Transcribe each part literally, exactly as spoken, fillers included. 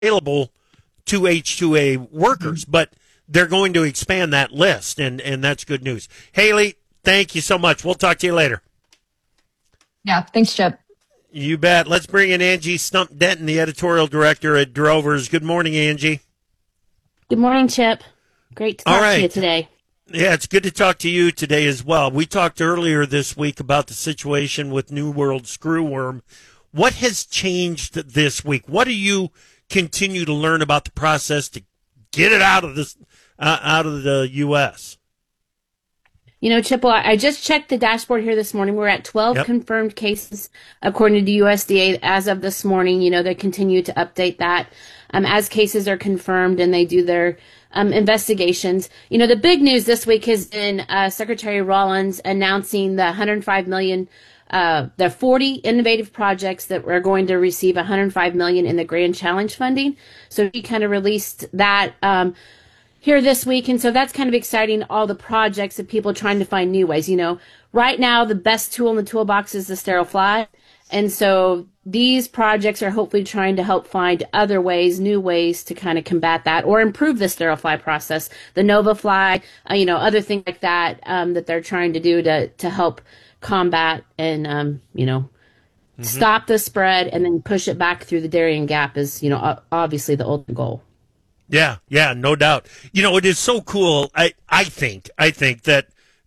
available to H two A workers, mm-hmm. but they're going to expand that list, and, and that's good news. Haley, thank you so much. We'll talk to you later. Yeah, thanks, Chip. You bet. Let's bring in Angie Stump Denton, the editorial director at Drovers. Good morning, Angie. Good morning, Chip. Great to talk All right. to you today. Yeah, it's good to talk to you today as well. We talked earlier this week about the situation with New World screwworm. What has changed this week? What do you continue to learn about the process to get it out of this, uh, out of the U S? You know, Chip, well, I just checked the dashboard here this morning. We're at twelve yep. confirmed cases, according to U S D A, as of this morning. You know, they continue to update that um, as cases are confirmed and they do their um, investigations. You know, the big news this week has been uh, Secretary Rollins announcing the one hundred five million dollars, uh, the forty innovative projects that are going to receive one hundred five million dollars in the Grand Challenge funding. So he kind of released that um here this week, and so that's kind of exciting, all the projects of people trying to find new ways. You know, right now the best tool in the toolbox is the sterile fly, and so these projects are hopefully trying to help find other ways, new ways to kind of combat that or improve the sterile fly process, the Nova fly, uh, you know, other things like that um, that they're trying to do to, to help combat and, um, you know, mm-hmm. stop the spread and then push it back through the Darien Gap is, you know, obviously the ultimate goal. Yeah, yeah, no doubt. You know, it is so cool. I, I think, I think that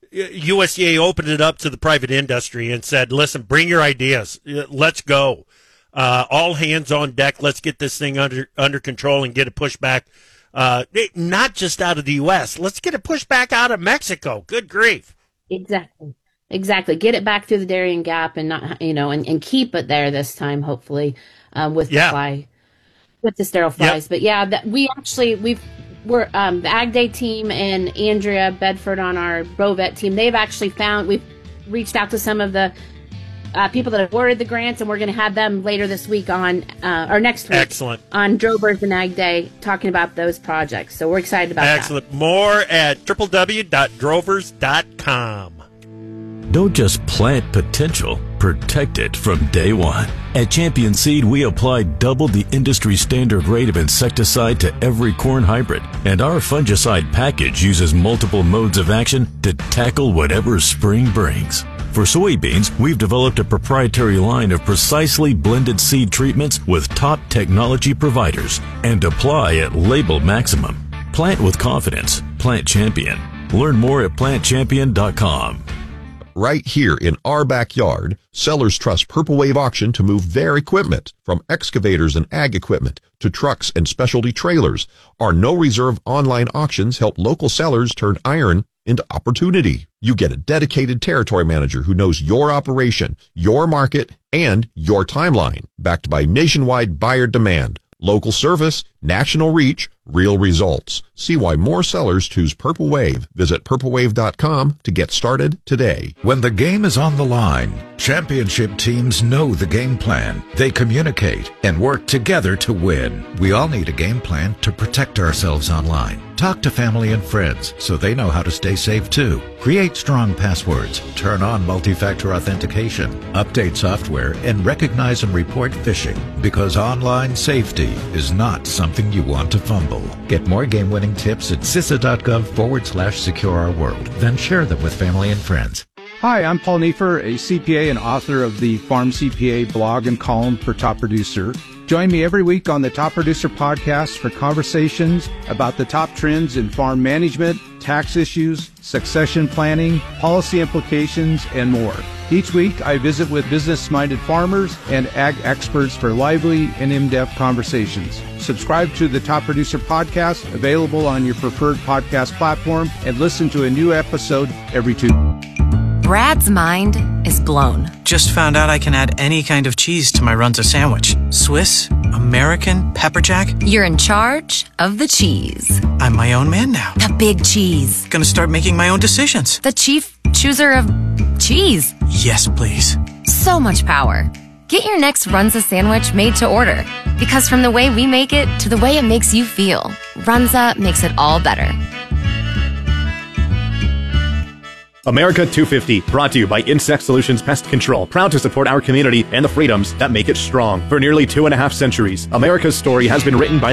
U S D A opened it up to the private industry and said, listen, bring your ideas. Let's go. Uh, all hands on deck. Let's get this thing under, under control and get it pushed back. Uh, not just out of the U S. Let's get it pushed back out of Mexico. Good grief. Exactly. Exactly. Get it back through the Darien Gap and not, you know, and, and keep it there this time, hopefully, um, with yeah. the fly. With the sterile flies. Yep. But yeah, that we actually, we've, we're, um, the Ag Day team and Andrea Bedford on our Brovet team, they've actually found, we've reached out to some of the uh, people that have awarded the grants, and we're going to have them later this week on, uh, or next week. Excellent. On Drovers and Ag Day, talking about those projects. So we're excited about Excellent. that. Excellent. More at w w w dot drovers dot com. Don't just plant potential, protect it from day one. At Champion Seed, we apply double the industry standard rate of insecticide to every corn hybrid, and our fungicide package uses multiple modes of action to tackle whatever spring brings. For soybeans, we've developed a proprietary line of precisely blended seed treatments with top technology providers and apply at label maximum. Plant with confidence. Plant Champion. Learn more at plant champion dot com. Right here in our backyard, sellers trust Purple Wave Auction to move their equipment. From excavators and ag equipment to trucks and specialty trailers, our no-reserve online auctions help local sellers turn iron into opportunity. You get a dedicated territory manager who knows your operation, your market, and your timeline, backed by nationwide buyer demand. Local service, national reach, real results. See why more sellers choose Purple Wave. Visit purple wave dot com to get started today. When the game is on the line, championship teams know the game plan. They communicate and work together to win. We all need a game plan to protect ourselves online. Talk to family and friends so they know how to stay safe too. Create strong passwords, turn on multi-factor authentication, update software, and recognize and report phishing, because online safety is not something you want to fumble. Get more game-winning tips at C I S A dot gov forward slash secure our world. Then share them with family and friends. Hi, I'm Paul Nefer, a C P A and author of the Farm C P A blog and column for Top Producer. Join me every week on the Top Producer podcast for conversations about the top trends in farm management, tax issues, succession planning, policy implications, and more. Each week, I visit with business-minded farmers and ag experts for lively and in-depth conversations. Subscribe to the Top Producer podcast, available on your preferred podcast platform, and listen to a new episode every two. Brad's mind is blown. Just found out I can add any kind of cheese to my Runza sandwich. Swiss, American, pepper jack. You're in charge of the cheese. I'm my own man now. The big cheese. Gonna start making my own decisions. The chief chooser of cheese. Yes, please. So much power. Get your next Runza sandwich made to order. Because from the way we make it to the way it makes you feel, Runza makes it all better. America two fifty, brought to you by Insect Solutions Pest Control, proud to support our community and the freedoms that make it strong. For nearly two and a half centuries, America's story has been written by